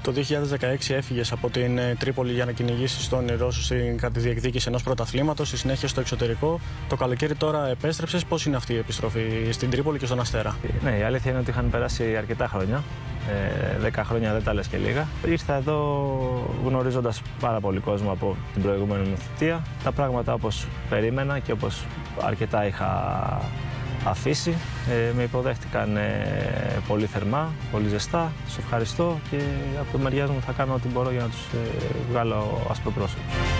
Το 2016 έφυγες από την Τρίπολη για να κυνηγήσεις τον όνειρό σου κατά τη διεκδίκηση ενός πρωταθλήματος, στη συνέχεια στο εξωτερικό. Το καλοκαίρι τώρα επέστρεψες. Πώς είναι αυτή η επιστροφή στην Τρίπολη και στον Αστέρα? Ναι, η αλήθεια είναι ότι είχαν περάσει αρκετά χρόνια. 10 χρόνια δεν τα λες και λίγα. Ήρθα εδώ γνωρίζοντας πάρα πολύ κόσμο από την προηγούμενη μου θητεία. Τα πράγματα όπως περίμενα και όπως αρκετά είχα αφήσει. Με υποδέχτηκαν πολύ θερμά, πολύ ζεστά. Τους ευχαριστώ και από το μεριάς μου θα κάνω ό,τι μπορώ για να τους βγάλω ασπροπρόσωπο.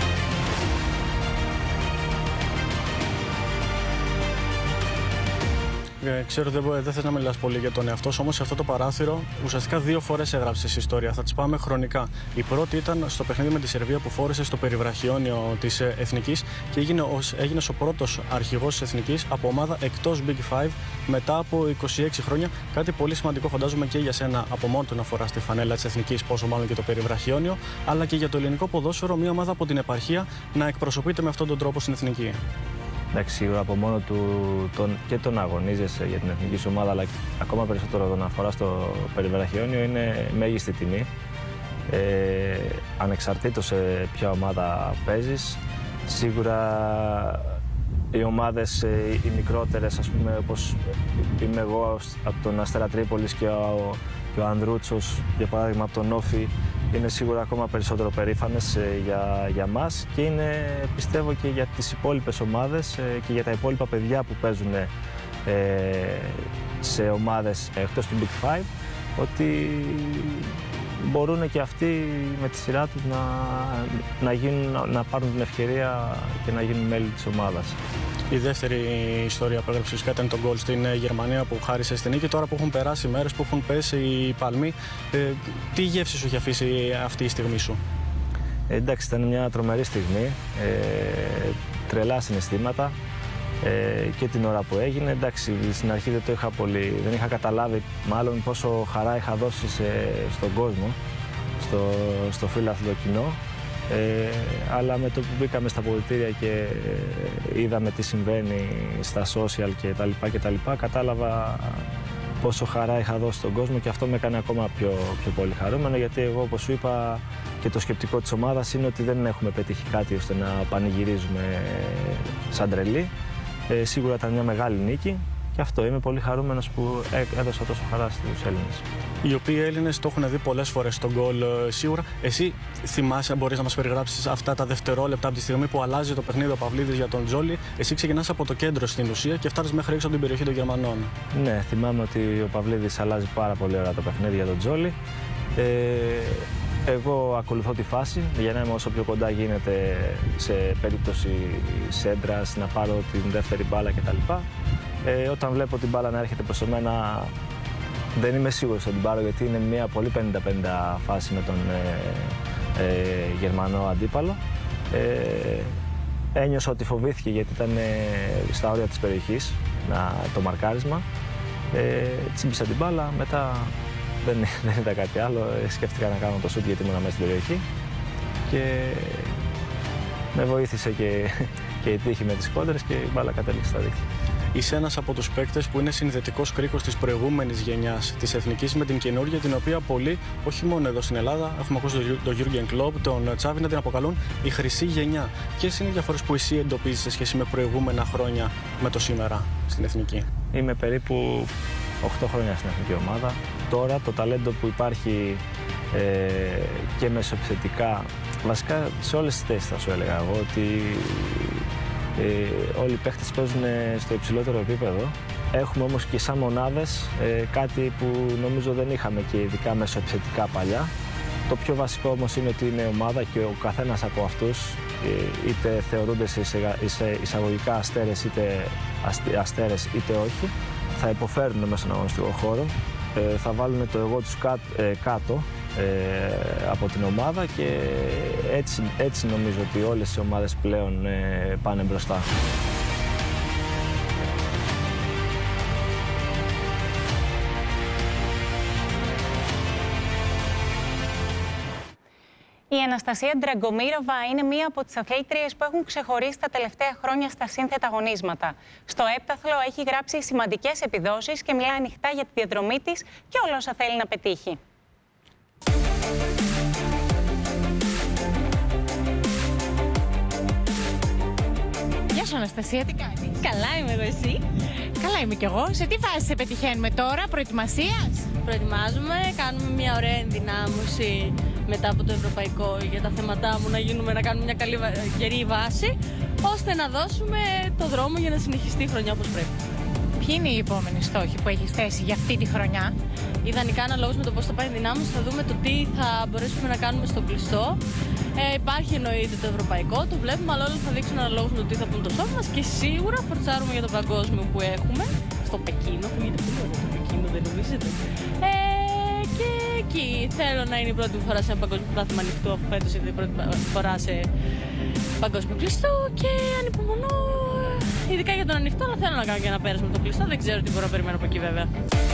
Ξέρω ότι δεν θες να μιλάς πολύ για τον εαυτό σου, όμως σε αυτό το παράθυρο ουσιαστικά 2 φορές έγραψες ιστορία. Θα τις πάμε χρονικά. Η πρώτη ήταν στο παιχνίδι με τη Σερβία που φόρεσες στο περιβραχιόνιο της Εθνικής και έγινες ο πρώτος αρχηγός της Εθνικής από ομάδα εκτός Big Five μετά από 26 χρόνια. Κάτι πολύ σημαντικό φαντάζομαι και για σένα από μόνο του να φοράς τη φανέλα της Εθνικής, πόσο μάλλον και το περιβραχιόνιο, αλλά και για το ελληνικό ποδόσφαιρο, μια ομάδα από την επαρχία να εκπροσωπείται με αυτόν τον τρόπο στην Εθνική. Εντάξει, σίγουρα από μόνο του και τον αγωνίζεσαι για την εθνική σου ομάδα, αλλά ακόμα περισσότερο το να φοράς το περιβραχιόνιο είναι μέγιστη τιμή. Ανεξαρτήτως σε ποια ομάδα παίζεις. Σίγουρα οι ομάδες οι μικρότερες, ας πούμε, όπως είμαι εγώ από τον Αστέρα Τρίπολης και ο Ανδρούτσος, για παράδειγμα από τον Όφη, είναι σίγουρα ακόμα περισσότερο περήφανες για μας και είναι, πιστεύω, και για τις υπόλοιπες ομάδες και για τα υπόλοιπα παιδιά που παίζουν σε ομάδες εκτός του Big Five, ότι μπορούν και αυτοί με τη σειρά τους να πάρουν την ευκαιρία και να γίνουν μέλη της ομάδας. Η δεύτερη ιστορία που έγραψε φυσικά ήταν το γκολ στην Γερμανία που χάρισε στην νίκη. Τώρα που έχουν περάσει μέρες, που έχουν πέσει οι παλμοί, τι γεύση σου έχει αφήσει αυτή η στιγμή σου? Εντάξει, ήταν μια τρομερή στιγμή, τρελά συναισθήματα και την ώρα που έγινε. Εντάξει, στην αρχή δεν είχα καταλάβει μάλλον πόσο χαρά είχα δώσει στον κόσμο, στο φίλαθλο κοινό. Αλλά με το που μπήκαμε στα αποδυτήρια και είδαμε τι συμβαίνει στα social και τα λοιπά, κατάλαβα πόσο χαρά είχα δώσει στον κόσμο και αυτό με έκανε ακόμα πιο πολύ χαρούμενο, γιατί εγώ, όπως σου είπα, και το σκεπτικό της ομάδας είναι ότι δεν έχουμε πετύχει κάτι ώστε να πανηγυρίζουμε σαν τρελοί. Σίγουρα ήταν μια μεγάλη νίκη και αυτό, είμαι πολύ χαρούμενος που έδωσα τόσο χαρά στους Έλληνες. Οι οποίοι Έλληνες το έχουν δει πολλές φορές στον γκολ σίγουρα. Εσύ θυμάσαι, μπορείς να μας περιγράψεις αυτά τα δευτερόλεπτα από τη στιγμή που αλλάζει το παιχνίδι ο Παυλίδης για τον Τζόλι? Εσύ ξεκινάς από το κέντρο στην ουσία και φτάνεις μέχρι έξω από την περιοχή των Γερμανών. Ναι, θυμάμαι ότι ο Παυλίδης αλλάζει πάρα πολύ ωραία το παιχνίδι για τον Τζόλι. Εγώ ακολουθώ τη φάση για να είμαι όσο πιο κοντά γίνεται σε περίπτωση σέντρας, να πάρω την δεύτερη μπάλα κτλ. Όταν βλέπω την μπάλα να έρχεται προς εμένα, δεν είμαι σίγουρος ότι την πάρω, γιατί είναι μια πολύ 50-50 φάση με τον Γερμανό αντίπαλο. Ένιωσα ότι φοβήθηκε γιατί ήταν στα όρια της περιοχής το μαρκάρισμα. Τσίμπησα την μπάλα, μετά δεν είδα κάτι άλλο. Σκέφτηκα να κάνω το σούτ γιατί ήμουν μέσα στην περιοχή και με βοήθησε και η τύχη με τις κόντρες και η μπάλα κατέληξε στα δίκτυα. Είσαι ένας από τους παίκτες που είναι συνδετικός κρίκος της προηγούμενης γενιάς της Εθνικής με την καινούργια, την οποία πολλοί, όχι μόνο εδώ στην Ελλάδα, έχουμε ακούσει τον Γιούργεν Κλοπ, τον Τσάβη να την αποκαλούν η χρυσή γενιά. Ποιες είναι οι διαφορές που εσύ εντοπίζεις σε σχέση με προηγούμενα χρόνια με το σήμερα στην Εθνική? Είμαι περίπου 8 χρόνια στην Εθνική ομάδα. Τώρα το ταλέντο που υπάρχει και μεσοεπιθετικά, βασικά σε όλες τις θέσεις θα σου έλεγα εγώ, ότι όλοι οι παίχτες παίζουν στο υψηλότερο επίπεδο. Έχουμε όμως και σαν μονάδες κάτι που νομίζω δεν είχαμε και ειδικά μεσοεπιθετικά παλιά. Το πιο βασικό όμως είναι ότι είναι ομάδα και ο καθένας από αυτούς, είτε θεωρούνται σε εισαγωγικά αστέρες είτε όχι, θα υποφέρουν μέσα στον αγωνιστικό χώρο, θα βάλουν το εγώ τους κάτω από την ομάδα και έτσι νομίζω ότι όλες οι ομάδες πλέον πάνε μπροστά. Η Αναστασία Ντραγκομίροβα είναι μία από τις αθλήτριες που έχουν ξεχωρίσει τα τελευταία χρόνια στα σύνθετα αγωνίσματα. Στο έπταθλο έχει γράψει σημαντικές επιδόσεις και μιλάει ανοιχτά για τη διαδρομή της και όλα όσα θέλει να πετύχει. Γεια σου Αναστασία, τι κάνεις? Καλά είμαι εγώ, εσύ? Καλά είμαι κι εγώ. Σε τι φάση σε πετυχαίνουμε τώρα, προετοιμασίας? Προετοιμάζουμε, κάνουμε μια ωραία ενδυνάμωση μετά από το ευρωπαϊκό για τα θέματά μου, να κάνουμε μια καλή γερή βάση, ώστε να δώσουμε το δρόμο για να συνεχιστεί η χρονιά όπως πρέπει. Ποιοι είναι οι επόμενοι στόχοι που έχεις θέσει για αυτή τη χρονιά? Ιδανικά, αναλόγως με το πώς θα πάει η ενδυνάμωση, θα δούμε το τι θα μπορέσουμε να κάνουμε στο κλειστό. Υπάρχει εννοείται το ευρωπαϊκό, το βλέπουμε, αλλά όλα θα δείξουν αναλόγως με το τι θα πούν το σώμα μας και σίγουρα φορτσάρουμε για το παγκόσμιο που έχουμε στο Πεκίνο. Ακούγεται πολύ ωραίο το Πεκίνο, δεν νομίζετε? Και εκεί θέλω να είναι η πρώτη μου φορά σε ένα παγκόσμιο πρωτάθλημα ανοιχτό, αφού φέτος είναι η πρώτη φορά σε παγκόσμιο κλειστό και ανυπομονώ. Ειδικά για τον ανοιχτό, αλλά θέλω να κάνω και ένα πέρασμα το κλειστό. Δεν ξέρω τι μπορώ να περιμένω από εκεί, βέβαια.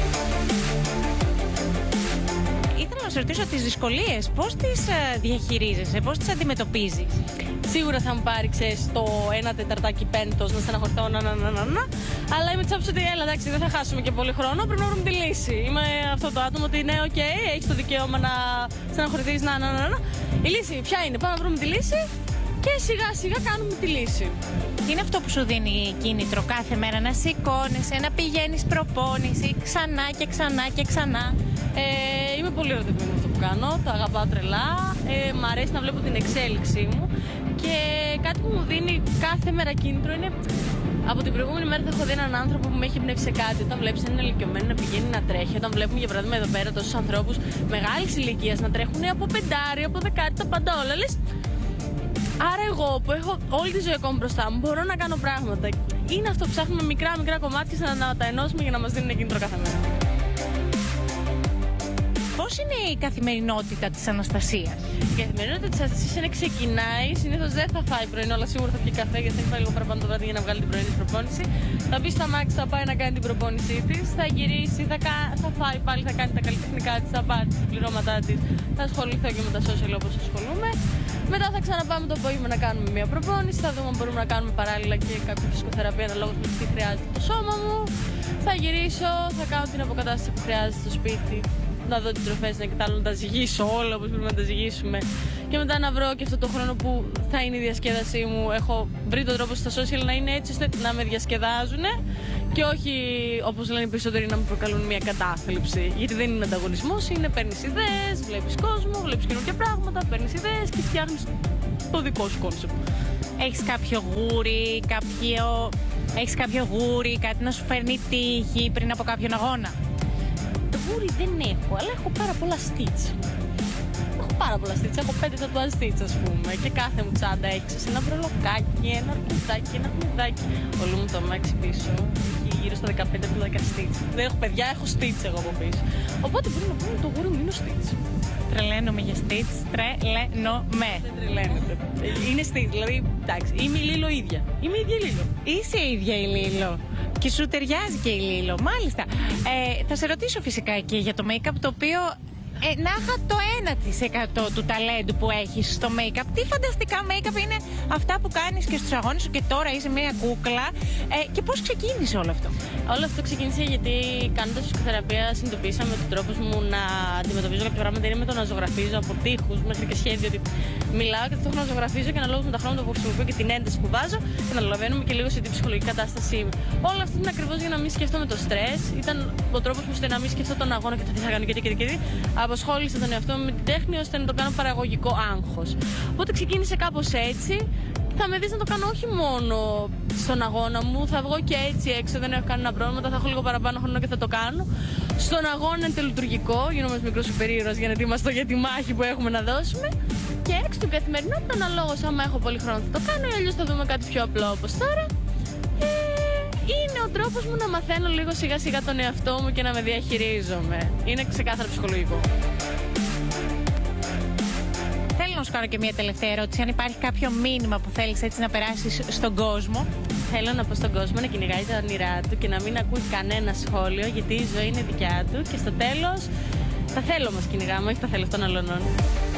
Ήθελα να σε ρωτήσω τις δυσκολίες, πώς τις διαχειρίζεσαι, πώς τις αντιμετωπίζεις? Σίγουρα θα μου πάρει, ξέρεις, το 1 τεταρτάκι πέμπτος να στεναχωρηθώ, αλλά είμαι της άποψης ότι εντάξει, δεν θα χάσουμε και πολύ χρόνο, πρέπει να βρούμε τη λύση. Είμαι αυτό το άτομο ότι ναι, οκ, έχεις το δικαίωμα να στεναχωρηθείς, Η λύση ποια είναι? Πάμε να βρούμε τη λύση και σιγά σιγά κάνουμε τη λύση. Είναι αυτό που σου δίνει κίνητρο κάθε μέρα να σηκώνεσαι, να πηγαίνεις προπόνηση ξανά και ξανά και ξανά? Είμαι πολύ ερωτευμένη με αυτό που κάνω, το αγαπάω τρελά, μ' αρέσει να βλέπω την εξέλιξή μου και κάτι που μου δίνει κάθε μέρα κίνητρο είναι από την προηγούμενη μέρα θα έχω δει έναν άνθρωπο που με έχει εμπνεύσει σε κάτι. Όταν βλέπεις έναν ηλικιωμένο να πηγαίνει να τρέχει, όταν βλέπουμε για παράδειγμα εδώ πέρα τόσους ανθρώπους μεγάλης ηλικίας να τρέχουν από 5, από 10, τα πάντα όλα, λες. Άρα εγώ που έχω όλη τη ζωή ακόμα μπροστά μου μπορώ να κάνω πράγματα. Είναι αυτό που ψάχνουμε μικρά κομμάτια να τα ενώσουμε για να μας δίνουν κίνητρο κάθε μέρα. Πώς είναι η καθημερινότητα της Αναστασίας? Η καθημερινότητα της Αναστασίας είναι ξεκινάει. Συνήθως δεν θα φάει πρωινό, αλλά σίγουρα θα πιει καφέ γιατί θα έχει φάει λίγο παραπάνω το βράδυ για να βγάλει την πρωινή προπόνηση. Θα μπει στα μάξι, θα πάει να κάνει την προπόνησή της. Θα γυρίσει, θα φάει πάλι, θα κάνει τα καλλιτεχνικά της, θα πάρει τα συμπληρώματά της. Θα ασχοληθώ και με τα social όπως ασχολούμαι. Μετά θα ξαναπάμε το απόγευμα να κάνουμε μια προπόνηση. Θα δούμε αν μπορούμε να κάνουμε παράλληλα και κάποια φυσικοθεραπεία αναλόγως με τι χρειάζεται το σώμα μου. Θα γυρίσω, θα κάνω την αποκατάσταση που χρειάζεται στο σπίτι. Να δω τις τροφές, να κοιτάξω να τα ζυγίσω όλα όπως πρέπει να τα ζυγίσουμε. Και μετά να βρω και αυτό το χρόνο που θα είναι η διασκέδασή μου. Έχω βρει τον τρόπο στα social να είναι έτσι ώστε να με διασκεδάζουν και όχι όπως λένε οι περισσότεροι να με προκαλούν μια κατάθλιψη. Γιατί δεν είναι ανταγωνισμός, είναι παίρνεις ιδέες, βλέπεις κόσμο, βλέπεις καινούργια πράγματα, παίρνεις ιδέες και φτιάχνεις το δικό σου κόνσεπτ. Έχεις κάποιο γούρι, κάτι να σου φέρνει τύχη πριν από κάποιον αγώνα? Γούρι δεν έχω, αλλά έχω πάρα πολλά stitch. Έχω 5 τατουάζ stitch, ας πούμε. Και κάθε μου τσάντα έχει ένα βρελοκάκι, ένα αρκουδάκι, ένα χνουδάκι. Όλο μου το αμάξι πίσω έχει γύρω στα 15-10 stitch. Δεν έχω παιδιά, έχω stitch εγώ από πίσω. Οπότε μπορεί να πούμε το γούρι μου είναι stitch. Τρελαίνομαι για stitch, τρελαίνομαι. Δεν τρελαίνεται. Είναι stitch, δηλαδή εντάξει, είμαι η Λίλο ίδια. Είμαι η ίδια η Λίλο. Είσαι η ίδια η Λίλο. Και σου ταιριάζει και η Λίλο, μάλιστα. Θα σε ρωτήσω φυσικά και για το make-up, το οποίο να είχα το 1% του ταλέντου που έχεις στο make-up. Τι φανταστικά make-up είναι αυτά που κάνεις και στους αγώνες σου και τώρα είσαι μια κούκλα. Και πώς ξεκίνησε όλο αυτό? Όλο αυτό ξεκίνησε γιατί κάνοντας φυσικοθεραπεία συνειδητοποίησα με τον τρόπο μου να αντιμετωπίζω κάποια πράγματα. Είναι με το να ζωγραφίζω από τείχους μέχρι και σχέδιο. Ότι μιλάω και ταυτόχρονα ζωγραφίζω και αναλόγως με τα χρόνια που χρησιμοποιώ και την ένταση που βάζω, καταλαβαίνουμε και λίγο σε τι ψυχολογική κατάσταση είμαι. Όλο αυτό είναι ακριβώς για να μην σκεφτώ με το στρες. Ήταν ο τρόπος μου ώστε να μην σκεφτώ τον αγώνα και το τι θα κάνω και. Απασχόλησα τον εαυτό μου με την τέχνη ώστε να το κάνω παραγωγικό άγχος. Οπότε ξεκίνησε κάπως έτσι. Θα με δεις να το κάνω όχι μόνο στον αγώνα μου, θα βγω και έτσι έξω, δεν έχω κανένα πρόβλημα, θα έχω λίγο παραπάνω χρόνο και θα το κάνω. Στον αγώνα είναι τελετουργικό, γίνομαι μικρός υπερήρωας για να ετοιμαστώ για τη μάχη που έχουμε να δώσουμε. Και έξω στην καθημερινότητα, αναλόγως άμα έχω πολύ χρόνο θα το κάνω ή αλλιώς θα δούμε κάτι πιο απλό όπως τώρα. Είναι ο τρόπος μου να μαθαίνω λίγο σιγά σιγά τον εαυτό μου και να με διαχειρίζομαι. Είναι ξεκάθαρα ψυχολογικό. Θέλω να σου κάνω και μια τελευταία ερώτηση. Αν υπάρχει κάποιο μήνυμα που θέλεις έτσι να περάσεις στον κόσμο? Θέλω να πω στον κόσμο να κυνηγάει τα όνειρά του και να μην ακούει κανένα σχόλιο, γιατί η ζωή είναι δικιά του και στο τέλος τα θέλω μας κυνηγάμε, όχι τα θέλω των αλλωνών.